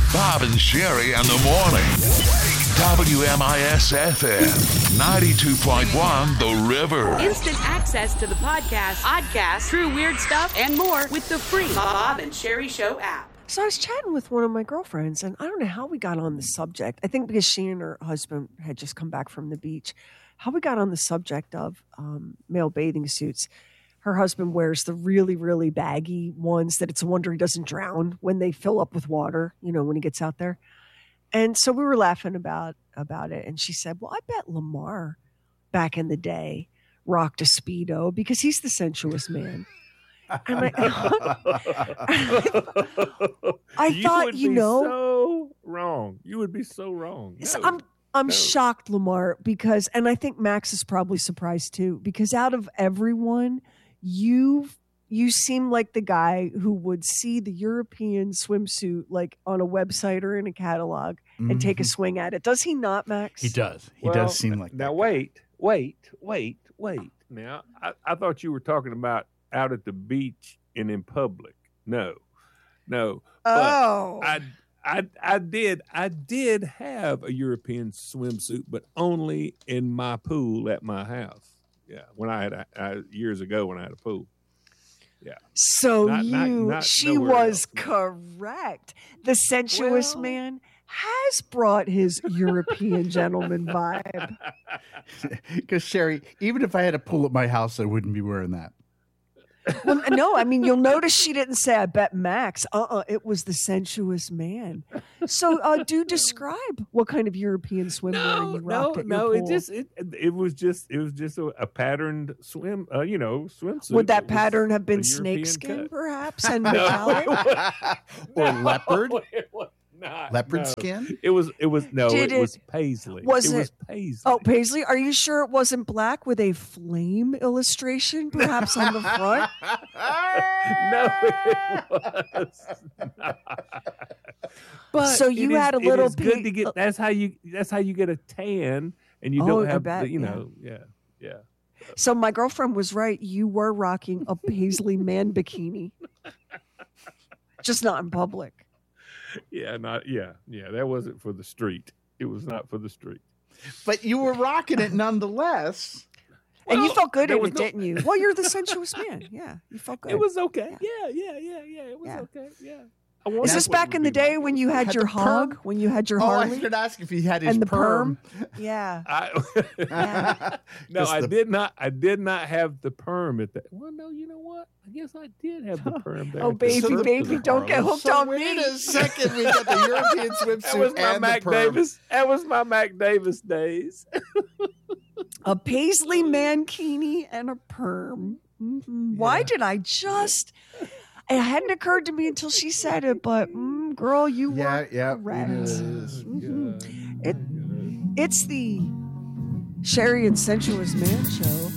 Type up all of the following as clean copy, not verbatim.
Bob and Sherry in the morning. WMIS-FM, 92.1 The River. Instant access to the podcast, true weird stuff, and more with the free Bob and Sherry Show app. So I was chatting with one of my girlfriends, and I don't know how we got on the subject. I think because she and her husband had just come back from the beach. How we got on the subject of male bathing suits. Her husband wears the really, really baggy ones that it's a wonder he doesn't drown when they fill up with water, when he gets out there. And so we were laughing about it. And she said, well, I bet Lamar back in the day rocked a Speedo because he's the sensuous man. And I thought, so wrong. You would be so wrong. No. I'm shocked, Lamar, because, and I think Max is probably surprised too, because out of everyone, you seem like the guy who would see the European swimsuit like on a website or in a catalog and take a swing at it. Does he not, Max? He does. He does seem like now, that. Wait. Now, I thought you were talking about out at the beach and in public. No. Oh. But I did have a European swimsuit, but only in my pool at my house. Yeah, when I had years ago when I had a pool. Yeah. So she was correct. The sensuous man has brought his European gentleman vibe. Because Sherry, even if I had a pool at my house, I wouldn't be wearing that. Well, no, I mean, you'll notice she didn't say, I bet Max. It was the sensuous man. So do describe what kind of European swimwear you rocked at your pool. It was just a patterned swimsuit. Would that pattern have been snakeskin, perhaps, and metallic? Or leopard? Not, leopard skin? It was paisley. Was it it was paisley? Oh, paisley. Are you sure it wasn't black with a flame illustration, perhaps on the front? No, it was not. But so you had a little. It is good to get. That's how you get a tan, and you don't have. Yeah. So my girlfriend was right. You were rocking a paisley man bikini, just not in public. Yeah. That wasn't for the street. It was not for the street. But you were rocking it nonetheless. And you felt good in it, didn't you? Well, you're the sensuous man. Yeah, you felt good. It was okay. Yeah. It was okay. Yeah. Is this back in the day when you had your hog? When you had your Harley? I was going to ask if he had his and the perm. Yeah. No, I did not. I did not have the perm at that. Well, no, you know what? I guess I did have the perm there. Oh, baby, don't get hooked on me. Wait a second. We got the European swimsuit and Mac the perm. Davis. That was my Mac Davis days. A paisley mankini and a perm. Mm-hmm. Why did I just... It hadn't occurred to me until she said it, but girl, you were correct. It's the Sherry and Sensuous Man Show.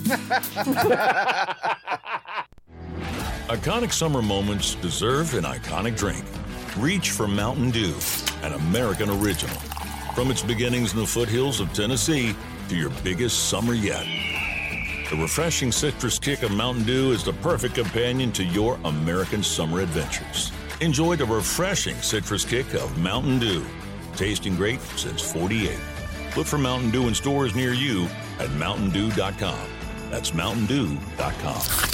Iconic summer moments deserve an iconic drink. Reach for Mountain Dew, an American original. From its beginnings in the foothills of Tennessee to your biggest summer yet. The refreshing citrus kick of Mountain Dew is the perfect companion to your American summer adventures. Enjoy the refreshing citrus kick of Mountain Dew. Tasting great since '48. Look for Mountain Dew in stores near you at MountainDew.com. That's MountainDew.com.